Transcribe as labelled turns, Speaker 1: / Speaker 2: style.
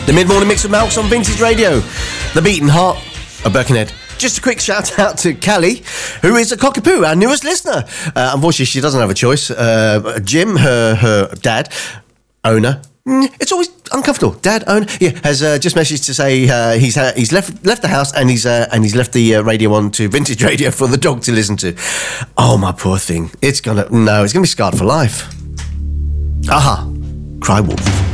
Speaker 1: The mid-morning mix with Malks on Vintage Radio. The beating heart of Birkenhead. Just a quick shout out to Callie, who is a cockapoo, our newest listener. Unfortunately, she doesn't have a choice. Jim, her dad, owner. It's always uncomfortable. Dad, owner, has just messaged to say he's left the house and he's left the radio on to Vintage Radio for the dog to listen to. Oh, my poor thing. It's gonna be scarred for life. Aha, Cry Wolf.